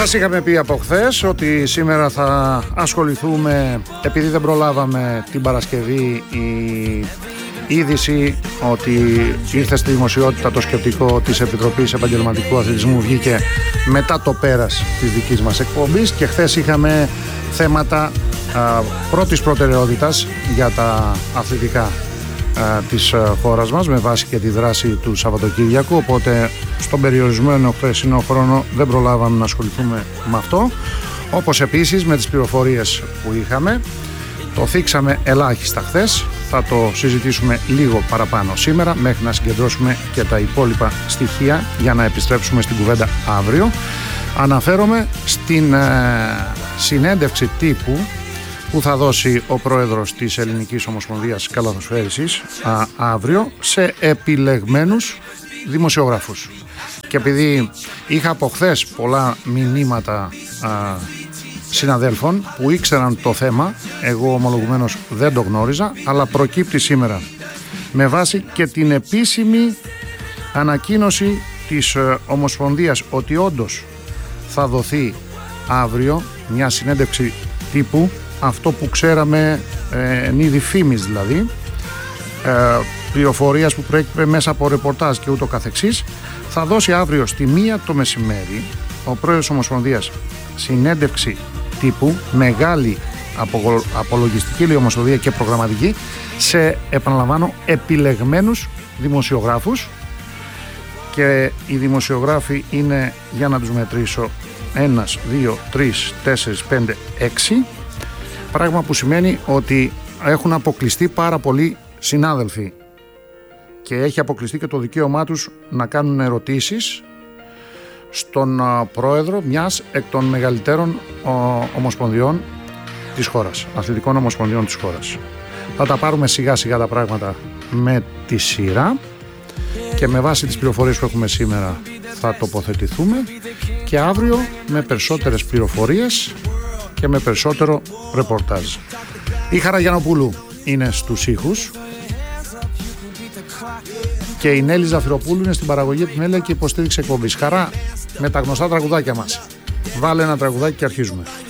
Σας είχαμε πει από χθες ότι σήμερα θα ασχοληθούμε, επειδή δεν προλάβαμε την Παρασκευή, η είδηση ότι ήρθε στη δημοσιότητα το σκεπτικό της Επιτροπής Επαγγελματικού Αθλητισμού βγήκε μετά το πέρας της δικής μας εκπομπής και χθες είχαμε θέματα πρώτης προτεραιότητας για τα αθλητικά της χώρας μας με βάση και τη δράση του Σαββατοκύριακου, οπότε στον περιορισμένο χθεσινό χρόνο δεν προλάβαμε να ασχοληθούμε με αυτό, όπως επίσης με τις πληροφορίες που είχαμε. Το θίξαμε ελάχιστα χθες, θα το συζητήσουμε λίγο παραπάνω σήμερα μέχρι να συγκεντρώσουμε και τα υπόλοιπα στοιχεία για να επιστρέψουμε στην κουβέντα αύριο. Αναφέρομαι στην συνέντευξη τύπου που θα δώσει ο πρόεδρος της Ελληνικής Ομοσπονδίας Καλαθοσφαίρισης αύριο σε επιλεγμένους δημοσιογράφους. Και επειδή είχα από χθες πολλά μηνύματα συναδέλφων που ήξεραν το θέμα, εγώ ομολογουμένως δεν το γνώριζα, αλλά προκύπτει σήμερα με βάση και την επίσημη ανακοίνωση της Ομοσπονδίας ότι όντως θα δοθεί αύριο μια συνέντευξη τύπου, αυτό που ξέραμε εν είδη φήμης δηλαδή, πληροφορίας που προέκυπε μέσα από ρεπορτάζ και ούτω καθεξής. Θα δώσει αύριο στη 1 το μεσημέρι ο πρόεδρος Ομοσπονδίας συνέντευξη τύπου, μεγάλη απολογιστική Ομοσπονδία και προγραμματική, σε, επαναλαμβάνω, επιλεγμένους δημοσιογράφους, και οι δημοσιογράφοι είναι, για να τους μετρήσω, 1, 2, 3, 4, 5, 6, πράγμα που σημαίνει ότι έχουν αποκλειστεί πάρα πολλοί συνάδελφοι και έχει αποκλειστεί και το δικαίωμά τους να κάνουν ερωτήσεις στον πρόεδρο μιας εκ των μεγαλύτερων ομοσπονδιών της χώρας, αθλητικών ομοσπονδιών της χώρας. Θα τα πάρουμε σιγά σιγά τα πράγματα με τη σειρά και με βάση τις πληροφορίες που έχουμε σήμερα θα τοποθετηθούμε και αύριο με περισσότερες πληροφορίες και με περισσότερο ρεπορτάζ. Η Χαρά Γιαννοπούλου είναι στους ήχους και η Νέλη Ζαφυροπούλου είναι στην παραγωγή επιμέλεια και υποστήριξη εκπομπής. Χαρά, με τα γνωστά τραγουδάκια μας. Βάλε ένα τραγουδάκι και αρχίζουμε.